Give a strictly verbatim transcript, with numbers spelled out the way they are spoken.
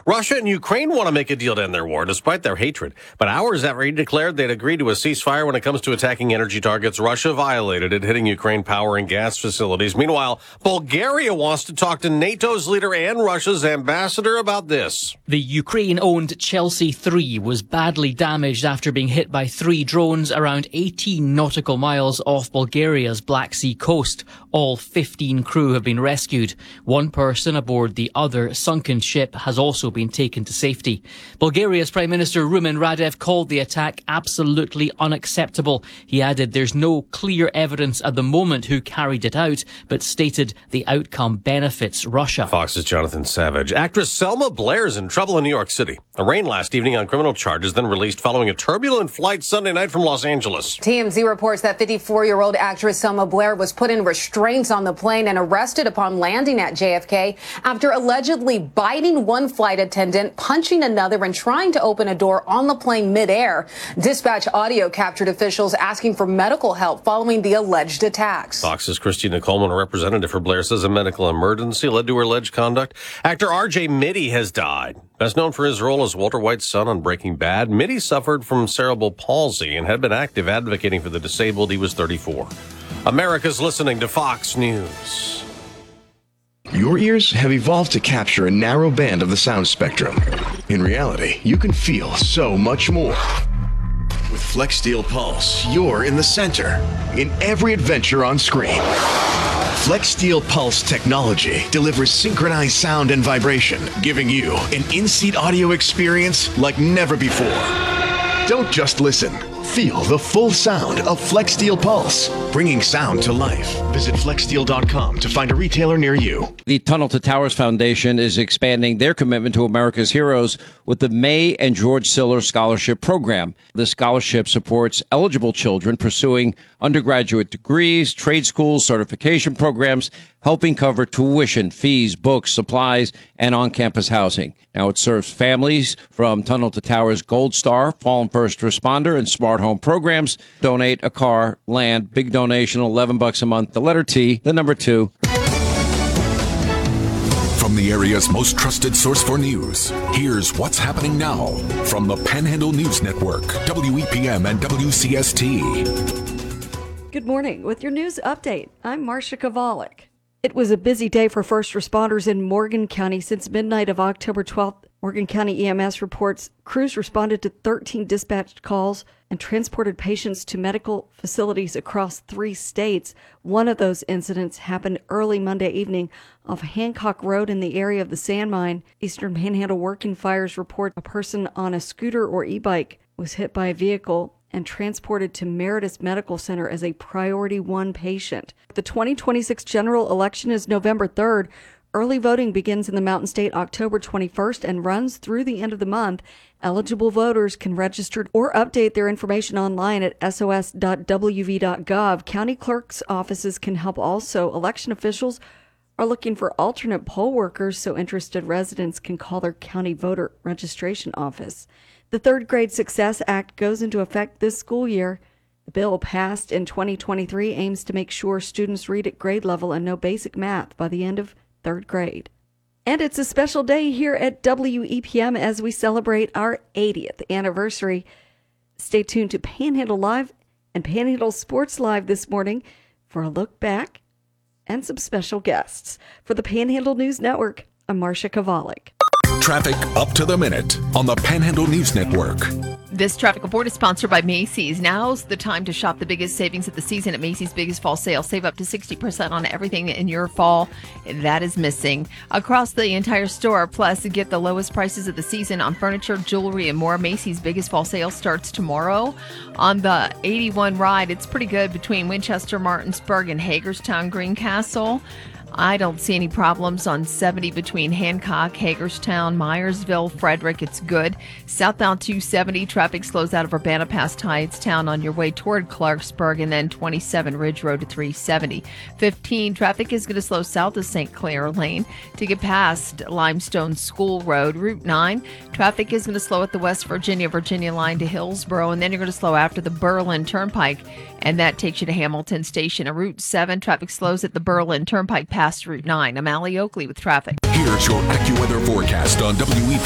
Russia and Ukraine want to make a deal to end their war, despite their hatred. But hours after he declared they'd agreed to a ceasefire when it comes to attacking energy targets, Russia violated it, hitting Ukraine power and gas facilities. Meanwhile, Bulgaria wants to talk to NATO's leader and Russia's ambassador about this. The Ukraine-owned Chelsea three was badly damaged after being hit by three drones around eighteen nautical miles off Bulgaria's Black Sea coast. All fifteen crew have been rescued. One person aboard the other sunken ship has also been taken to safety. Bulgaria's Prime Minister Rumen Radev called the attack absolutely unacceptable. He added there's no clear evidence at the moment who carried it out, but stated the outcome benefits Russia. Fox's Jonathan Savage. Actress Selma Blair's in trouble in New York City. Arraigned last evening on criminal charges, then released following a turbulent flight Sunday night from Los Angeles. T M Z reports that fifty-four-year-old actress Selma Blair was put in restraints on the plane and arrested upon landing at J F K after allegedly biting one flight attendant, punching another, and trying to open a door on the plane midair. Dispatch audio captured officials asking for medical help following the alleged attacks. Fox's Christina Coleman, a representative for Blair, says a medical emergency led to her alleged conduct. Actor R J Mitte has died. Best known for his role as Walter White's son on Breaking Bad, Mitte suffered from cerebral palsy and had been active advocating for the disabled. He was thirty-four. America's listening to Fox News. Your ears have evolved to capture a narrow band of the sound spectrum. In reality, you can feel so much more. With FlexSteel Pulse, you're in the center, in every adventure on screen. FlexSteel Pulse technology delivers synchronized sound and vibration, giving you an in-seat audio experience like never before. Don't just listen. Feel the full sound of FlexSteel Pulse, bringing sound to life. Visit flex steel dot com to find a retailer near you. The Tunnel to Towers Foundation is expanding their commitment to America's heroes with the May and George Siller Scholarship Program. The scholarship supports eligible children pursuing undergraduate degrees, trade schools, certification programs, helping cover tuition, fees, books, supplies, and on-campus housing. Now it serves families from Tunnel to Towers Gold Star, Fallen First Responder, and Smart Home programs. Donate a car, land, big donation, eleven bucks a month. The letter T, the number two. From the area's most trusted source for news, here's what's happening now from the Panhandle News Network, W E P M and W C S T. Good morning. With your news update, I'm Marcia Kovalik. It was a busy day for first responders in Morgan County since midnight of October twelfth. Morgan County E M S reports crews responded to thirteen dispatched calls and transported patients to medical facilities across three states. One of those incidents happened early Monday evening off Hancock Road in the area of the Sand Mine. Eastern Panhandle Working Fires report a person on a scooter or e-bike was hit by a vehicle and transported to Meritus Medical Center as a priority one patient. The twenty twenty-six general election is November third. Early voting begins in the Mountain State October twenty-first and runs through the end of the month. Eligible voters can register or update their information online at S O S dot W V dot gov. County clerks' offices can help also. Election officials are looking for alternate poll workers, so interested residents can call their county voter registration office. The Third Grade Success Act goes into effect this school year. The bill passed in twenty twenty-three aims to make sure students read at grade level and know basic math by the end of third grade. And it's a special day here at W E P M as we celebrate our eightieth anniversary. Stay tuned to Panhandle Live and Panhandle Sports Live this morning for a look back and some special guests. For the Panhandle News Network, I'm Marcia Kovalik. Traffic up to the minute on the Panhandle News Network. This traffic report is sponsored by Macy's. Now's the time to shop the biggest savings of the season at Macy's Biggest Fall Sale. Save up to sixty percent on everything in your fall that is missing across the entire store. Plus, get the lowest prices of the season on furniture, jewelry, and more. Macy's Biggest Fall Sale starts tomorrow on the eighty-one ride. It's pretty good between Winchester, Martinsburg, and Hagerstown, Greencastle. I don't see any problems on seventy between Hancock, Hagerstown, Myersville, Frederick. It's good. Southbound two seventy, traffic slows out of Urbana past Hyattstown on your way toward Clarksburg, and then twenty-seven Ridge Road to three seventy. fifteen, traffic is going to slow south of Saint Clair Lane to get past Limestone School Road. Route nine, traffic is going to slow at the West Virginia, Virginia line to Hillsboro, and then you're going to slow after the Berlin Turnpike, and that takes you to Hamilton Station. And Route seven, traffic slows at the Berlin Turnpike past Route nine. I'm Allie Oakley with traffic. Here's your AccuWeather forecast on W E